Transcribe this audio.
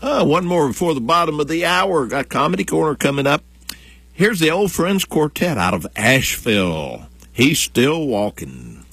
One more before the bottom of the hour. Got Comedy Corner coming up. Here's the Old Friends Quartet out of Asheville. He's Still Walking.